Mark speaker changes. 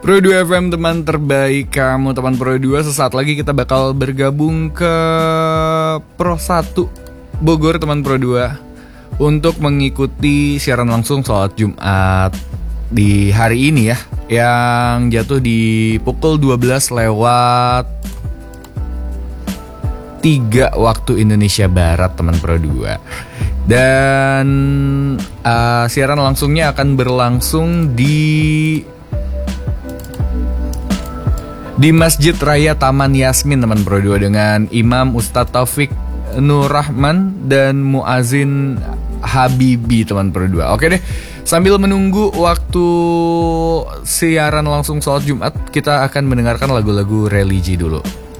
Speaker 1: Pro 2 FM, teman terbaik kamu, teman Pro 2. Sesaat lagi kita bakal bergabung ke Pro 1 Bogor, teman Pro 2, untuk mengikuti siaran langsung sholat Jumat di hari ini ya, yang jatuh di pukul 12 lewat 3 waktu Indonesia Barat, teman Pro 2. Dan siaran langsungnya akan berlangsung di Masjid Raya Taman Yasmin, teman Pro 2, dengan Imam Ustadz Taufik Nur Rahman dan Muazin Habibi, teman Pro 2. Oke deh, sambil menunggu waktu siaran langsung sholat Jumat, kita akan mendengarkan lagu-lagu religi dulu.